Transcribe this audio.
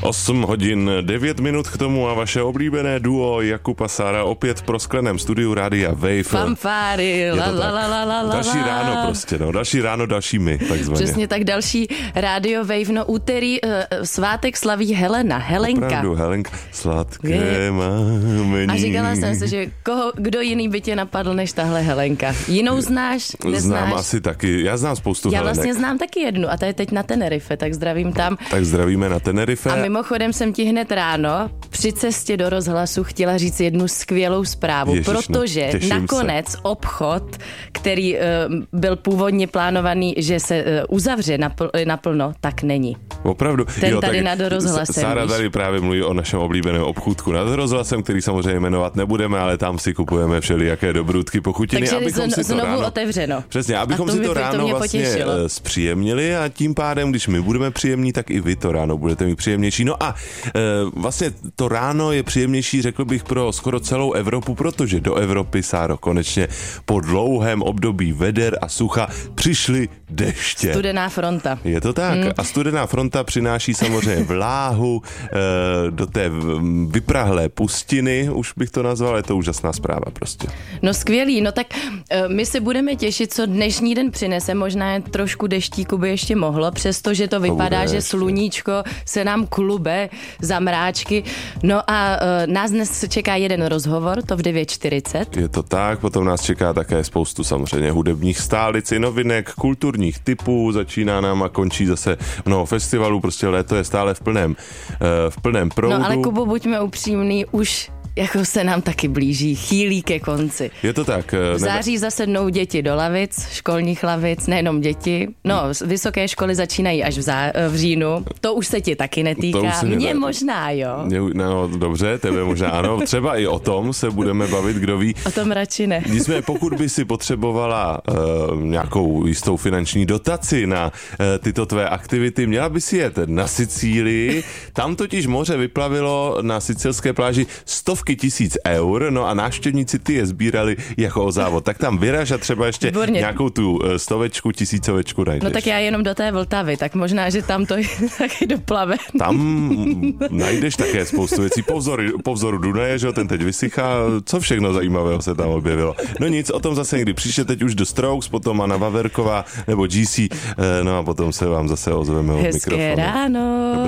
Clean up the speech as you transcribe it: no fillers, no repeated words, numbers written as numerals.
8 hodin 9 minut k tomu a vaše oblíbené duo Jakub a Sára opět v proskleném studiu Rádia Wave. Fanfáry, Další ráno prostě, no. Další ráno, další my, takzvaně. Přesně tak, další Rádio Wave. No úterý svátek slaví Helenka. Opravdu, Helenka, sladké máme. A říkala jsem si, že kdo jiný by tě napadl než tahle Helenka. Jinou znáš? Neznáš? Znám asi taky, já znám spoustu Helenek. Já vlastně znám taky jednu a ta je teď na Tenerife, tak zdravím tam. Tak zdravíme na Tenerife. A mimochodem jsem ti hned ráno při cestě do rozhlasu chtěla říct jednu skvělou zprávu, protože nakonec obchod, který byl původně plánovaný, že se uzavře naplno, tak není. Opravdu? Ten tady nad rozhlasem. Sára tady právě mluví o našem oblíbeném obchůdku nad rozhlasem, který samozřejmě jmenovat nebudeme, ale tam si kupujeme všelijaké dobrůdky, pochutiny, takže abychom si to znovu ráno otevřeno. Přesně, abychom si to ráno vlastně zpříjemnili a tím pádem, když my budeme příjemní, tak i vy to ráno budete mít příjemnější. No a vlastně to ráno je příjemnější, řekl bych, pro skoro celou Evropu, protože do Evropy, Sáro, konečně po dlouhém období veder a sucha přišly deště. Studená fronta. Je to tak. A studená fronta přináší samozřejmě vláhu do té vyprahlé pustiny, už bych to nazval, je to úžasná zpráva prostě. No skvělý, no tak my se budeme těšit, co dnešní den přinese, možná trošku deštíku by ještě mohlo, přestože to vypadá, že sluníčko se nám klube za mráčky. No a nás dnes čeká jeden rozhovor, to v 9:40. Je to tak, potom nás čeká také spoustu samozřejmě hudebních stálic i novinek, kulturních typů, začíná nám a končí zase mnoho festivalů, prostě léto je stále v plném proudu. No ale Kubo, buďme upřímný, už jako se nám taky blíží, chýlí ke konci. Je to tak. V září zasednou děti do lavic, školních lavic, nejenom děti. No, vysoké školy začínají až v říjnu. To už se ti taky netýká. Mně možná, jo. No, dobře, tebe možná ano. Třeba i o tom se budeme bavit, kdo ví. O tom radši ne. Nicméně, pokud by si potřebovala nějakou jistou finanční dotaci na tyto tvé aktivity, měla by si jet na Sicílii. Tam totiž moře vyplavilo na sicilské pláži 100 tisíc eur, no a návštěvníci ty je sbírali jako o závod. Tak tam vyraž a třeba ještě nějakou tu 100, 1000 najdeš. No tak já jenom do té Vltavy, tak možná, že tam to taky doplave. Tam najdeš také spoustu věcí. Po vzoru Dunaje, že ten teď vysychá. Co všechno zajímavého se tam objevilo. No nic, o tom zase někdy příště, teď už do Strokes, potom Anna Vaverková nebo GC, no a potom se vám zase ozveme od mikrofonu. Hezké ráno.